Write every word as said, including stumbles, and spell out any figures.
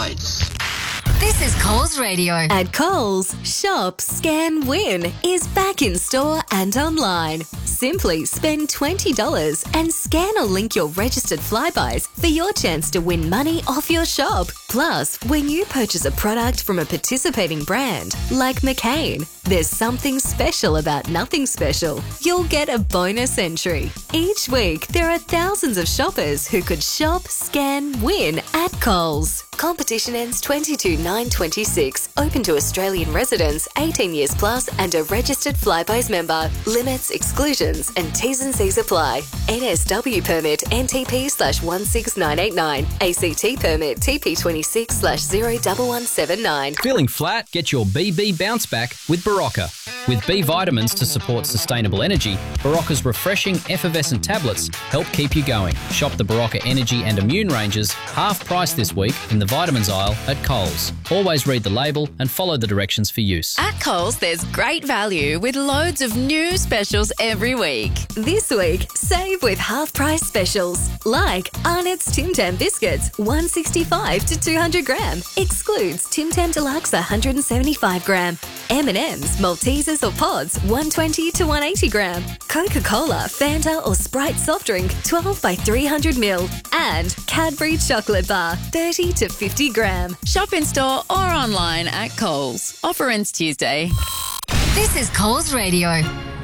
Lights. This is Coles Radio. At Coles, Shop, Scan, Win is back in store and online. Simply spend twenty dollars and scan or link your registered Flybuys for your chance to win money off your shop. Plus, when you purchase a product from a participating brand like McCain, there's something special about nothing special. You'll get a bonus entry. Each week, there are thousands of shoppers who could shop, scan, win at Coles. Competition ends twenty-two nine twenty-six. Open to Australian residents eighteen years plus and a registered Flybuys member. Limits, exclusions and T's and C's apply. N S W permit N T P slash one six nine eight nine. A C T permit T P twenty-six slash zero one one seven nine. Feeling flat? Get your B B bounce back with Barocca. With B vitamins to support sustainable energy, Barocca's refreshing effervescent tablets help keep you going. Shop the Barocca Energy and Immune ranges half price this week in the vitamins aisle at Coles. Always read the label and follow the directions for use. At Coles, there's great value with loads of new specials every week. This week, save with half-price specials like Arnott's Tim Tam biscuits, one sixty-five to two hundred gram. Excludes Tim Tam Deluxe, one hundred seventy-five gram. M and M's, Maltesers or Pods, one twenty to one eighty gram. Coca-Cola, Fanta or Sprite soft drink, twelve by three hundred mil. And Cadbury Chocolate Bar, thirty to fifty gram. Shop in store or online at Coles. Offer ends Tuesday. This is Coles Radio.